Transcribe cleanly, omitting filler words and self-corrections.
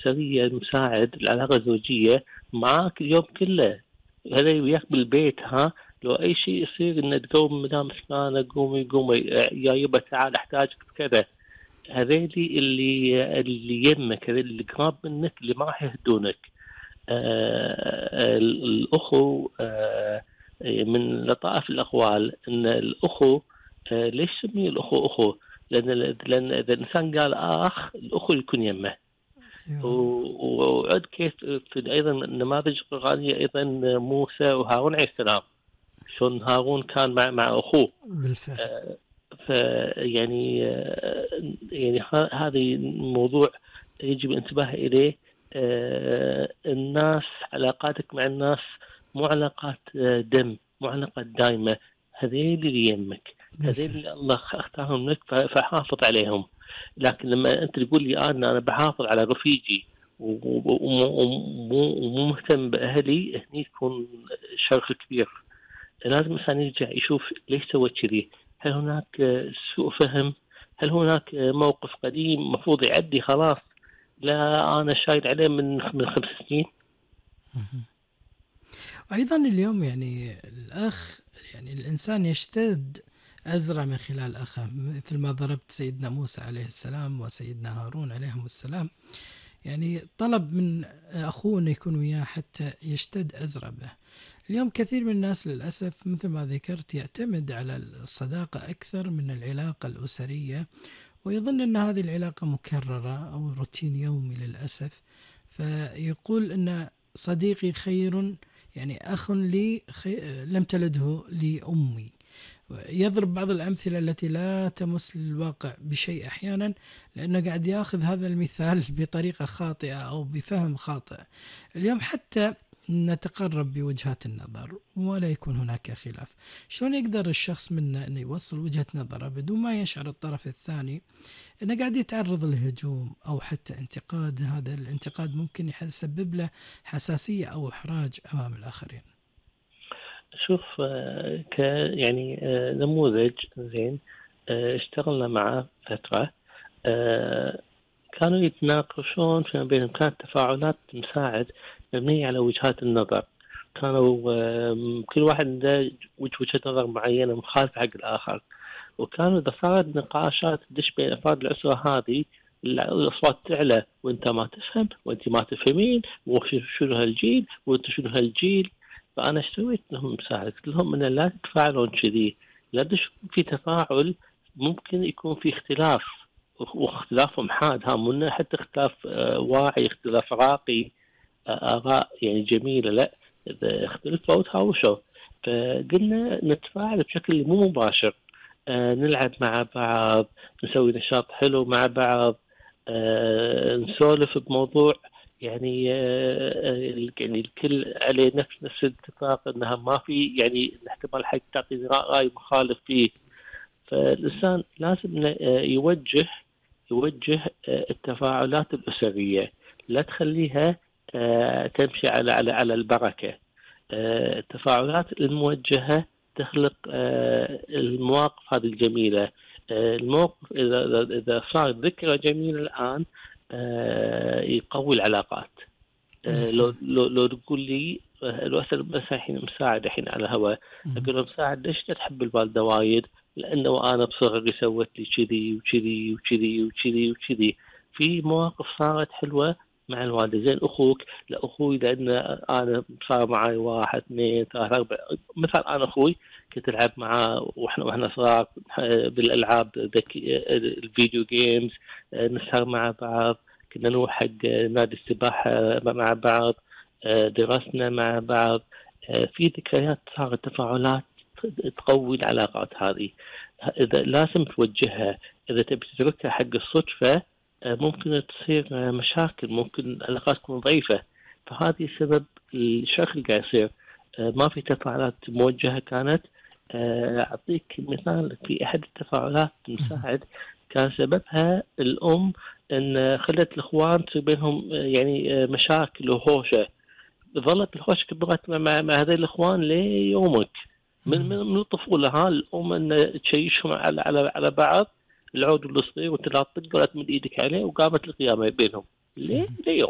الأسرية المساعد، العلاقة الزوجية معاك اليوم كله، هذا وياك بالبيت. لو أي شيء يصير إن تقوم مدام فلانة قومي يا يبا تعال أحتاجك بكذا. هذيلي اللي يمك، هذيل اللي قراب منك، اللي ما راح يهدونك. الأخو من لطائف الأقوال أن الأخو ليش سمي الأخو أخو؟ لأن إذا الإنسان قال آخ، الأخو يكون يمه. وعد كيف في أيضا النماذج القرآنية أيضا موسى وهارون عليه السلام، شلون هارون كان مع أخوه بالفعل. فيعني يعني هذا موضوع يجب الانتباه إليه. الناس، علاقاتك مع الناس مو علاقات دم، مو علاقات دائمة. هذين اللي يمك، هذين اللي الله اختارهم لك، فحافظ عليهم. لكن لما أنت تقول لي أنا بحافظ على رفيجي ومو مهتم بأهلي، هني يكون شرخ كبير. لازم الإنسان يرجع يشوف ليش سوى كذي. هل هناك سوء فهم؟ هل هناك موقف قديم مفروض يعدي خلاص؟ لا أنا شايل عليه من 5 سنين. أيضا اليوم يعني الأخ، يعني الإنسان يشتد أزرع من خلال أخه، مثل ما ضربت سيدنا موسى عليه السلام وسيدنا هارون عليهم السلام. يعني طلب من أخوه أن يكون وياه حتى يشتد أزرع به. اليوم كثير من الناس للأسف مثل ما ذكرت يعتمد على الصداقة أكثر من العلاقة الأسرية، ويظن أن هذه العلاقة مكررة أو روتين يومي للأسف، فيقول أن صديقي خير، يعني أخ لي لم تلده لي أمي. يضرب بعض الأمثلة التي لا تمس الواقع بشيء أحيانا، لأنه قاعد يأخذ هذا المثال بطريقة خاطئة أو بفهم خاطئ. اليوم حتى نتقرب بوجهات النظر ولا يكون هناك خلاف، شلون يقدر الشخص منا أن يوصل وجهة نظره بدون ما يشعر الطرف الثاني أنه قاعد يتعرض للهجوم أو حتى انتقاد؟ هذا الانتقاد ممكن يسبب له حساسية أو إحراج أمام الآخرين. شوف يعني نموذج زين. اشتغلنا معه فترة. كانوا يتناقشون فيما بينهم، كانت تفاعلات مساعد مبنية على وجهات النظر. كانوا كل واحد عنده وجهة نظر معينة مخالفة حق الآخر. وكانوا إذا صارت نقاشات تدش بين أفراد الأسرة هذه، الأصوات تعلى، وأنت ما تفهم وأنت ما تفهمين، وشنو هالجيل وأنت شنو هالجيل. فأنا ايش سويت لهم مساعدة؟ قلت لهم إن لا تتفاعلون كذي، لا في تفاعل. ممكن يكون في اختلاف، واختلافهم حاد، مو حتى اختلاف واعي، اختلاف راقي، آراء يعني جميلة. لا، إذا اختلفوا وتهاوشوا. فقلنا نتفاعل بشكل مو مباشر، نلعب مع بعض، نسوي نشاط حلو مع بعض، نسولف بموضوع يعني يعني الكل عليه نفس الاتفاق انها ما في يعني احتمال حق تعطي رأي مخالف فيه. فالإنسان لازم يوجه التفاعلات الأسرية، لا تخليها تمشي على البركة. التفاعلات الموجهة تخلق المواقف هذه الجميلة. الموقف إذا صار ذكرى جميلة الآن يقوي العلاقات. لو تقول لي لو أسأل بس الحين مساعد الحين على هوا، أقول له مساعد ليش تحب الوالدة وايد؟ لأنه أنا بصغري سوت لي كذي وكذي وكذي وكذي وكذي. في مواقف صارت حلوة مع الوالدة. زين أخوك؟ لا أخوي لأن أنا صار معي 1 2 3 4. مثلا أنا أخوي كنت ألعب معاه وإحنا صغار بالألعاب الفيديو جيمز، نسهر مع بعض، كنا نروح حق نادي السباحة مع بعض، درسنا مع بعض. في ذكريات صارت، تفاعلات تقوي العلاقات هذه. إذا لازم توجهها، إذا تبي تتركها حق الصدفة ممكن تصير مشاكل، ممكن العلاقات تكون ضعيفة. فهذه سبب الشرخ اللي قاعد يصير. ما في تفاعلات موجهة كانت. أعطيك مثال، في أحد التفاعلات المساعد كان سببها الأم أن خلت الإخوان تصير بينهم يعني مشاكل وهوشة. ظلت الهوشة كبرت مع هذين الإخوان ليومك من الطفولة. الأم أن تشيشهم على بعض، العود الصغير وانت لا تطق ولا تمد ايدك عليه، وقامت القيامة بينهم ليه؟